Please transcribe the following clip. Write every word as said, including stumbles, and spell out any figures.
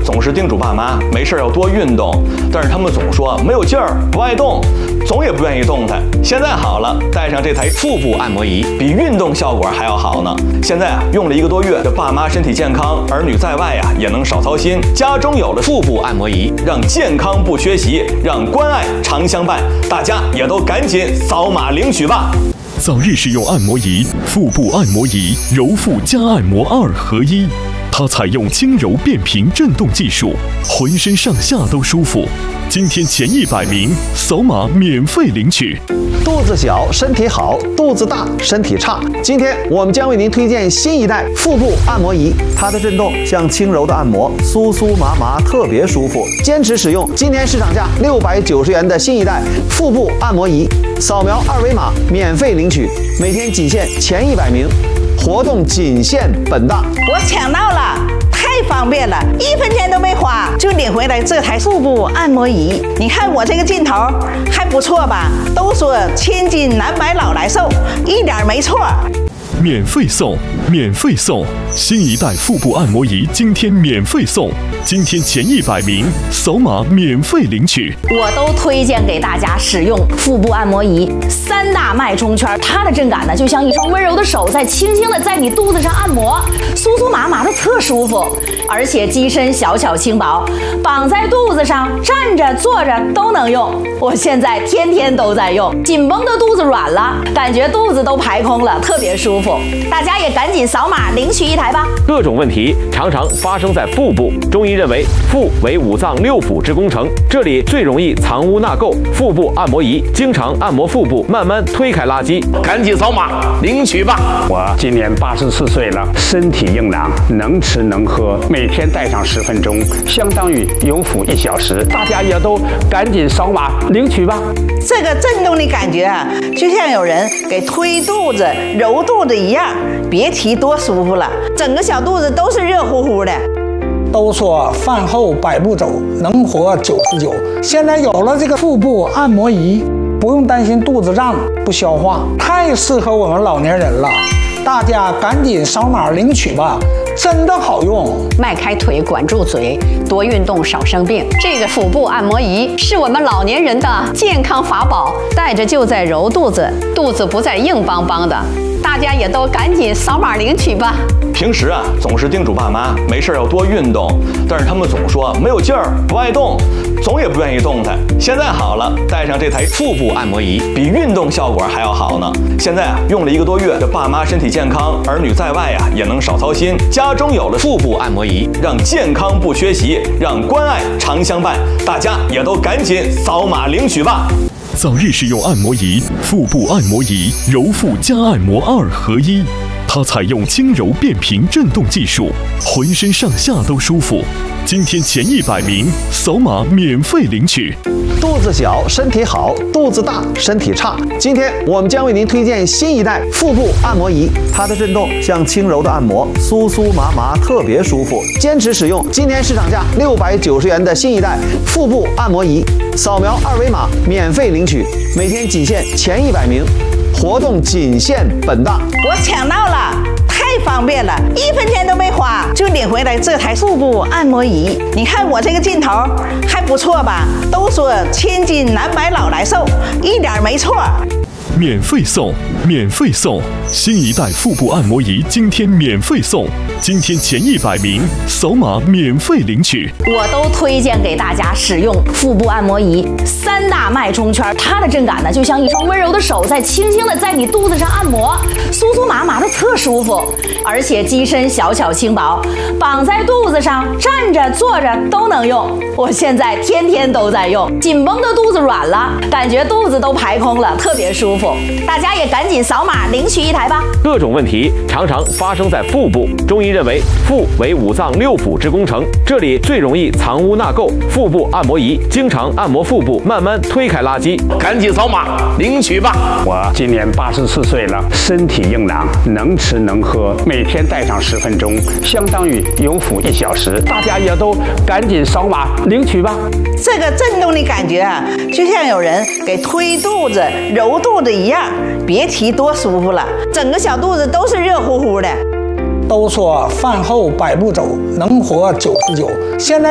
总是叮嘱爸妈没事要多运动，但是他们总说没有劲儿，不爱动，总也不愿意动弹。现在好了，带上这台腹部按摩仪，比运动效果还要好呢。现在啊，用了一个多月，这爸妈身体健康，儿女在外啊也能少操心。家中有了腹部按摩仪，让健康不缺席，让关爱常相伴。大家也都赶紧扫码领取吧！ 早日使用按摩仪，腹部按摩仪，揉腹加按摩二合一。它采用轻柔变频震动技术，浑身上下都舒服。今天前一百名扫码免费领取。 肚子小身体好，肚子大身体差。今天我们将为您推荐新一代腹部按摩仪，它的震动像轻柔的按摩，酥酥麻麻，特别舒服。坚持使用今天市场价六百九十元的新一代腹部按摩仪，扫描二维码免费领取，每天仅限前一百名。活动仅限本档， 我抢到了，太方便了，一分钱都没花就领回来这台腹部按摩仪。你看我这个劲头还不错吧？都说千金难买老来瘦，一点没错。 免费送，免费送！新一代腹部按摩仪今天免费送，今天前一百名扫码免费领取。 我都推荐给大家使用腹部按摩仪，三大脉冲圈，它的震感呢，就像一双温柔的手在轻轻的在你肚子上按摩，酥酥麻麻的特舒服，而且机身小巧轻薄，绑在肚子上，站着坐着都能用。我现在天天都在用，紧绷的肚子软了，感觉肚子都排空了，特别舒服。大家也赶紧扫码领取一台吧。 各种问题常常发生在腹部，中医认为腹为五脏六腑之工程，这里最容易藏污纳垢。腹部按摩仪经常按摩腹部，慢慢推开垃圾，赶紧扫码领取吧。 我今年八十四岁了，身体硬朗，能吃能喝，每天戴上十分钟，相当于用腹一小时。大家也都赶紧扫码领取吧。 这个震动的感觉啊，就像有人给推肚子、揉肚子一样，别提多舒服了，整个小肚子都是热乎乎的。 都说饭后百步走，能活九十九。现在有了这个腹部按摩仪，不用担心肚子胀不消化，太适合我们老年人了。大家赶紧扫码领取吧，真的好用。 迈开腿，管住嘴，多运动，少生病。这个腹部按摩仪是我们老年人的健康法宝，戴着就在揉肚子，肚子不再硬邦邦的。大家也都赶紧扫码领取吧。 平时啊，总是叮嘱爸妈没事要多运动，但是他们总说没有劲儿，不爱动，总也不愿意动弹。现在好了，带上这台腹部按摩仪，比运动效果还要好呢。现在啊，用了一个多月，这爸妈身体健康，儿女在外啊也能少操心。家中有了腹部按摩仪，让健康不缺席，让关爱常相伴。大家也都赶紧扫码领取吧。 早日使用按摩仪，腹部按摩仪，揉腹加按摩二合一。它采用轻柔变频震动技术，浑身上下都舒服。今天前一百名扫码免费领取。 肚子小身体好，肚子大身体差。今天我们将为您推荐新一代腹部按摩仪，它的震动像轻柔的按摩，酥酥麻麻，特别舒服。坚持使用今天市场价六百九十元的新一代腹部按摩仪，扫描二维码免费领取，每天仅限前一百名。活动仅限本档， 我抢到了，太方便了，一分钱都没花就领回来这台腹部按摩仪。你看我这个劲头还不错吧？都说千金难买老来瘦，一点没错。 免费送，免费送！新一代腹部按摩仪今天免费送，今天前一百名扫码免费领取。 我都推荐给大家使用腹部按摩仪，三大脉冲圈，它的震感呢，就像一双温柔的手在轻轻的在你肚子上按摩，酥酥麻麻的特舒服，而且机身小巧轻薄，绑在肚子上，站着坐着都能用。我现在天天都在用，紧绷的肚子软了，感觉肚子都排空了，特别舒服。大家也赶紧扫码领取一台吧。 各种问题常常发生在腹部，中医认为腹为五脏六腑之工程，这里最容易藏污纳垢。腹部按摩仪经常按摩腹部，慢慢推开垃圾，赶紧扫码领取吧。 我今年八十四岁了，身体硬朗，能吃能喝，每天戴上十分钟，相当于用腹一小时。大家也都赶紧扫码领取吧。 这个震动的感觉啊，就像有人给推肚子、揉肚子一样，别提多舒服了，整个小肚子都是热乎乎的。 都说饭后百步走，能活九十九。现在